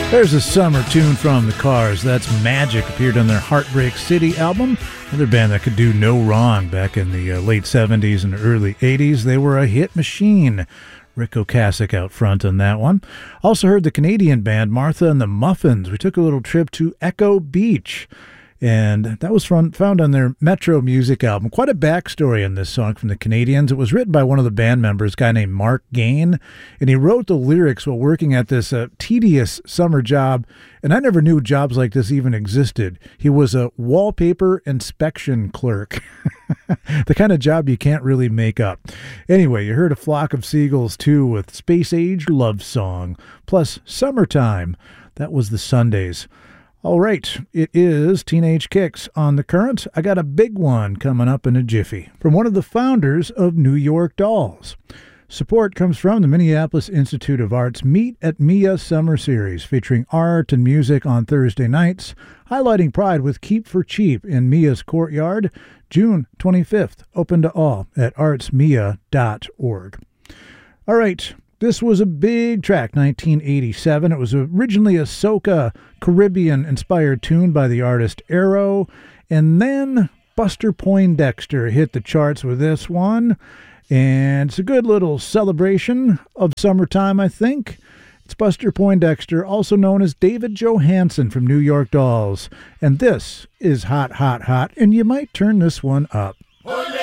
There's a summer tune from the Cars. That's Magic, appeared on their Heartbreak City album. Another band that could do no wrong back in the late 70s and early 80s. They were a hit machine. Rick Ocasek out front on that one. Also heard the Canadian band Martha and the Muffins. We took a little trip to Echo Beach, and that was found on their Metro Music album. Quite a backstory on this song from the Canadians. It was written by one of the band members, a guy named Mark Gain, and he wrote the lyrics while working at this tedious summer job, and I never knew jobs like this even existed. He was a wallpaper inspection clerk. The kind of job you can't really make up. Anyway, you heard A Flock of Seagulls too with Space Age Love Song, plus Summertime. That was the Sundays. All right, it is Teenage Kicks on the Current. I got a big one coming up in a jiffy from one of the founders of New York Dolls. Support comes from the Minneapolis Institute of Art's Meet at Mia Summer Series, featuring art and music on Thursday nights, highlighting pride with Keep for Cheap in Mia's Courtyard, June 25th, open to all at artsmia.org. All right. This was a big track, 1987. It was originally a soca Caribbean-inspired tune by the artist Arrow, and then Buster Poindexter hit the charts with this one, and it's a good little celebration of summertime, I think. It's Buster Poindexter, also known as David Johansen from New York Dolls, and this is Hot, Hot, Hot, and you might turn this one up.